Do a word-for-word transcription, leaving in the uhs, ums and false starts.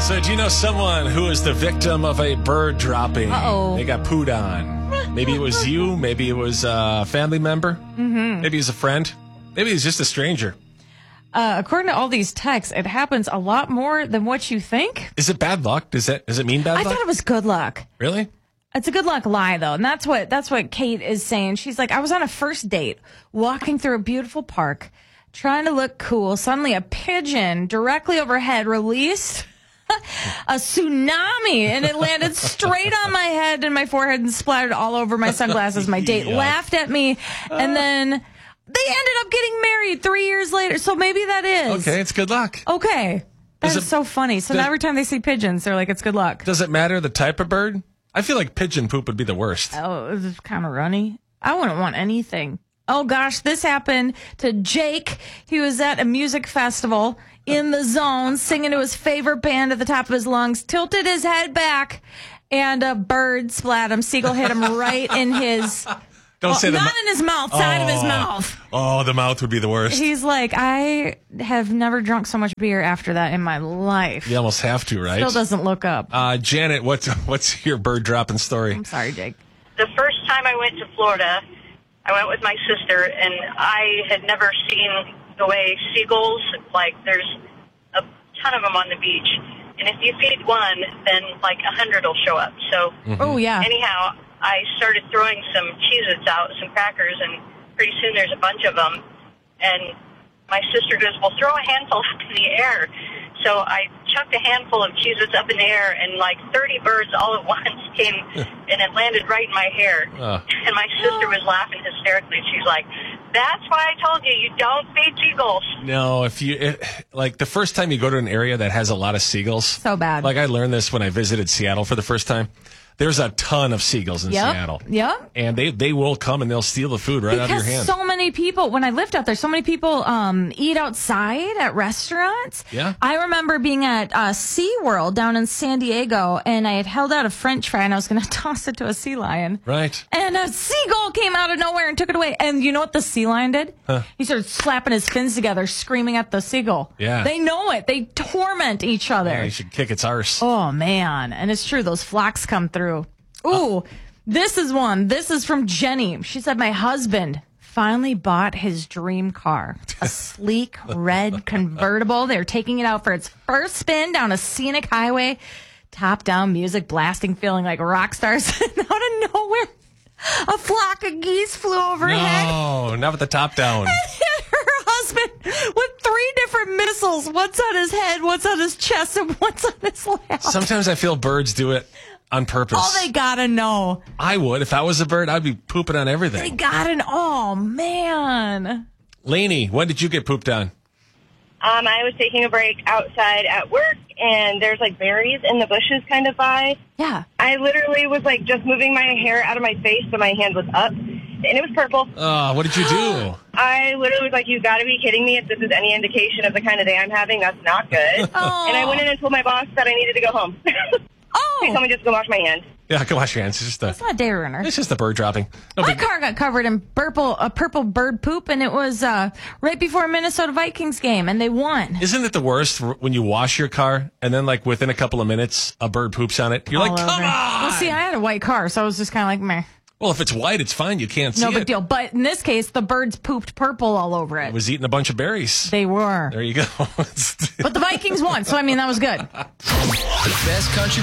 So do you know someone who is the victim of a bird dropping? Uh-oh. They got pooed on. Maybe it was you. Maybe it was a family member. Mm-hmm. Maybe it's a friend. Maybe it's just a stranger. Uh, according to all these texts, it happens a lot more than what you think. Is it bad luck? Does that does it mean bad I luck? thought it was good luck. Really? It's a good luck lie, though, and that's what that's what Kate is saying. She's like, I was on a first date, walking through a beautiful park, trying to look cool. Suddenly, a pigeon directly overhead released a tsunami, and it landed straight on my head and my forehead and splattered all over my sunglasses. My date Yuck. laughed at me, and then they ended up getting married three years later. So maybe that is Okay, it's good luck. okay. That Does is it- so funny. So does- now every time they see pigeons, they're like, it's good luck. Does it matter the type of bird? I feel like pigeon poop would be the worst. Oh, it's kind of runny. I wouldn't want anything. Oh, gosh, this happened to Jake. He was at a music festival in the zone, singing to his favorite band at the top of his lungs, tilted his head back, and a bird splat him. Seagull hit him right in his... Don't well, say the not mou- in his mouth, side of his Oh. mouth. Oh, the mouth would be the worst. He's like, I have never drunk so much beer after that in my life. You almost have to, right? Still doesn't look up. Uh, Janet, what's what's your bird dropping story? I'm sorry, Jake. The first time I went to Florida, I went with my sister, and I had never seen the way seagulls, like there's a ton of them on the beach. And if you feed one, then like a hundred will show up. So Oh, yeah. anyhow, I started throwing some Cheez-Its out, some crackers, and pretty soon there's a bunch of them. And my sister goes, well, throw a handful up in the air. So I chucked a handful of Cheez-Its up in the air, and like thirty birds all at once came, and it landed right in my hair. Oh. And my sister was laughing hysterically. She's like, that's why I told you, you don't feed seagulls. No, if you it, like the first time you go to an area that has a lot of seagulls. So bad. Like I learned this when I visited Seattle for the first time. There's a ton of seagulls in Yep. Seattle. Yep. And they, they will come and they'll steal the food right out of your Because hand. so many people, when I lived out there, so many people um, eat outside at restaurants. Yeah. I remember being at uh, SeaWorld down in San Diego, and I had held out a French fry, and I was going to toss it to a sea lion. Right. And a seagull came out of nowhere and took it away. And you know what the sea lion did? Huh. He started slapping his fins together, screaming at the seagull. Yeah. They know it. They torment each other. Yeah, you should kick its arse. Oh, man. And it's true. Those flocks come through. Ooh, this is one. This is from Jenny. She said, my husband finally bought his dream car, a sleek red convertible. They're taking it out for its first spin down a scenic highway. Top down music blasting, feeling like rock stars. And out of nowhere, a flock of geese flew overhead. No, not with the top down. Hit her husband with three different missiles. One's on his head, one's on his chest, and one's on his lap. Sometimes I feel birds do it on purpose. Oh, they gotta know. I would. If I was a bird, I'd be pooping on They everything. gotta know. Oh, man. Lainey, when did you get pooped on? Um, I was taking a break outside at work, and there's like berries in the bushes kind of by. Yeah. I literally was like just moving my hair out of my face so my hand was up, and it was purple. Oh, what did you do? I literally was like, you got to be kidding me. If this is any indication of the kind of day I'm having, that's not good. Oh. And I went in and told my boss that I needed to go home. He told Oh, me just to go wash my hands. Yeah, go wash your hands. It's just a, it's not a day runner. it's just a bird dropping. No My big- car got covered in purple, a purple bird poop, and it was uh, right before a Minnesota Vikings game, and they won. Isn't it the worst when you wash your car and then, like, within a couple of minutes, a bird poops on it? You're All like, come over. on! Well, see, I had a white car, so I was just kind of like, meh. Well, if it's white, it's fine. You can't see No it. big deal. But in this case, the birds pooped purple all over It it. was eating a bunch of berries. They were. There you go. But the Vikings won, so I mean, that was good. The best country